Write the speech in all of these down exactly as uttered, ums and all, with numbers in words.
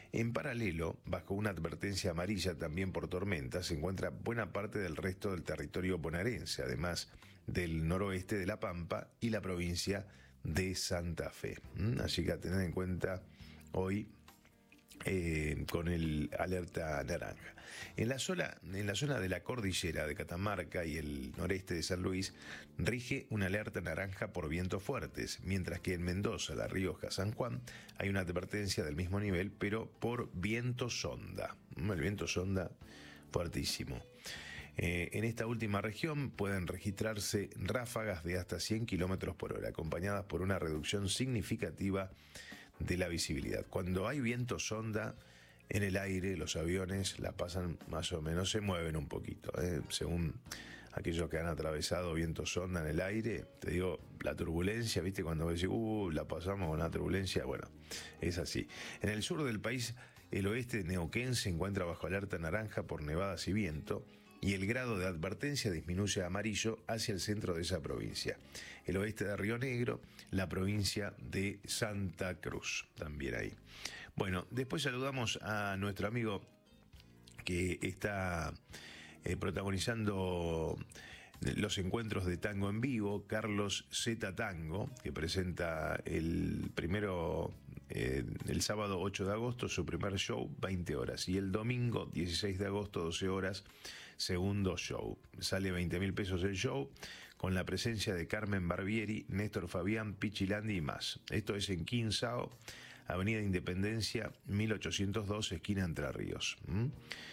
En paralelo, bajo una advertencia amarilla también por tormenta, se encuentra buena parte del resto del territorio bonaerense, además del noroeste de La Pampa y la provincia de Santa Fe. ¿Mm? Así que a tener en cuenta hoy eh, con el alerta naranja. En la, zona, en la zona de la cordillera de Catamarca y el noreste de San Luis rige una alerta naranja por vientos fuertes, mientras que en Mendoza, La Rioja, San Juan hay una advertencia del mismo nivel, pero por viento sonda. El viento sonda fuertísimo. Eh, en esta última región pueden registrarse ráfagas de hasta cien kilómetros por hora, acompañadas por una reducción significativa de la visibilidad. Cuando hay viento sonda en el aire, los aviones la pasan más o menos, se mueven un poquito, ¿eh? Según aquellos que han atravesado viento sonda en el aire, te digo, la turbulencia, ¿viste? Cuando decís, uh, la pasamos con la turbulencia, bueno, es así. En el sur del país, el oeste de Neuquén se encuentra bajo alerta naranja por nevadas y viento, y el grado de advertencia disminuye a amarillo hacia el centro de esa provincia. El oeste de Río Negro, la provincia de Santa Cruz, también ahí. Bueno, después saludamos a nuestro amigo que está eh, protagonizando los encuentros de tango en vivo, Carlos Z Tango, que presenta el primero, eh, el sábado ocho de agosto, su primer show, veinte horas, y el domingo dieciséis de agosto, doce horas, segundo show. Sale veinte mil pesos el show, con la presencia de Carmen Barbieri, Néstor Fabián, Pichilandi y más. Esto es en Quinsao, Avenida Independencia, mil ochocientos dos, esquina Entre Ríos. ¿Mm?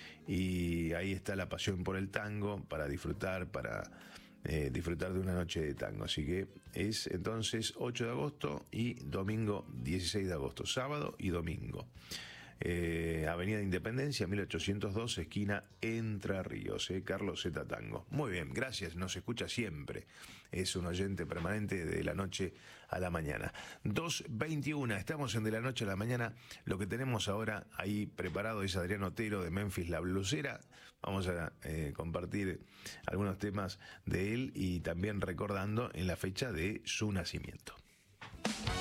Y ahí está la pasión por el tango, para disfrutar, para eh, disfrutar de una noche de tango. Así que es entonces ocho de agosto y domingo dieciséis de agosto, sábado y domingo. Eh, Avenida Independencia, mil ochocientos dos, esquina Entre Ríos, eh, Carlos Z Tango. Muy bien, gracias, nos escucha siempre. Es un oyente permanente de la noche a la mañana. dos veintiuno, estamos en De la Noche a la Mañana. Lo que tenemos ahora ahí preparado es Adrián Otero de Memphis La Blusera. Vamos a eh, compartir algunos temas de él y también recordando en la fecha de su nacimiento.